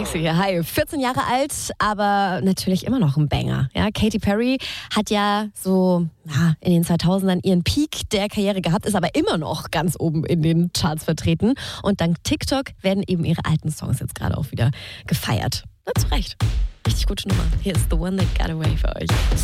Sexy, hi. 14 Jahre alt, aber natürlich immer noch ein Banger. Ja, Katy Perry hat ja so in den 2000ern ihren Peak der Karriere gehabt, ist aber immer noch ganz oben in den Charts vertreten. Und dank TikTok werden eben ihre alten Songs jetzt gerade auch wieder gefeiert. Na, zu Recht. Richtig gute Nummer. Hier ist The One That Got Away für euch.